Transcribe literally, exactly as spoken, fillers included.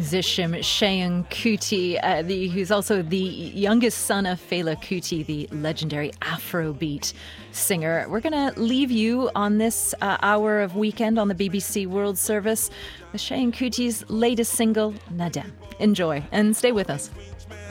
musician Seun Kuti, uh, the, who's also the youngest son of Fela Kuti, the legendary Afrobeat singer. We're going to leave you on this uh, hour of Weekend on the B B C World Service with Seun Kuti's latest single, Nadem. Enjoy and stay with us.